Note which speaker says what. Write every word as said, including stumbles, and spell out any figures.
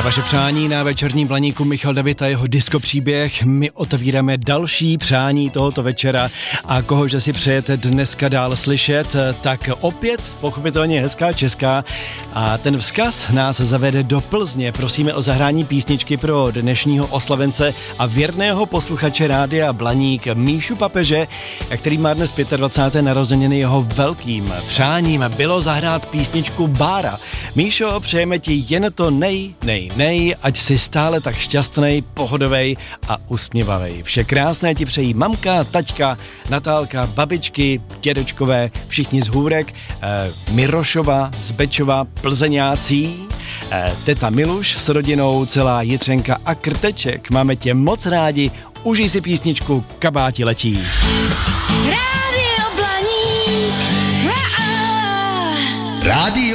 Speaker 1: Na vaše přání na večerním Blaníku Michal David a jeho disco příběh my otevíráme další přání tohoto večera a kohože si přejete dneska dál slyšet, tak opět pochopitelně hezká česká a ten vzkaz nás zavede do Plzně. Prosíme o zahrání písničky pro dnešního oslavence a věrného posluchače rádia Blaník Míšu Papeže, který má dnes dvacátého pátého narozeniny. Jeho velkým přáním bylo zahrát písničku Bára. Míšo, přejeme ti jen to nej, nej, nej, ať si stále tak šťastnej, pohodovej a usměvavej. Vše krásné ti přejí mamka, taťka, Natálka, babičky, dědečkové, všichni z Hůrek, eh, Mirošova, z Bečova, Plzeňácí, eh, teta Miluš s rodinou, celá Jitřenka a Krteček. Máme tě moc rádi, užij si písničku Kabáti letí.
Speaker 2: Rádio Blaník.
Speaker 3: Rádio